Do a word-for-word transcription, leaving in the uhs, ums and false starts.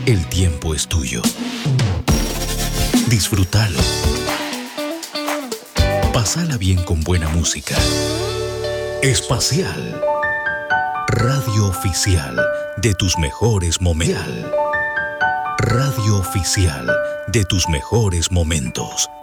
El tiempo es tuyo. Disfrútalo. Pásala bien con buena música. Espacial. Radio oficial de tus mejores momentos. Radio oficial de tus mejores momentos.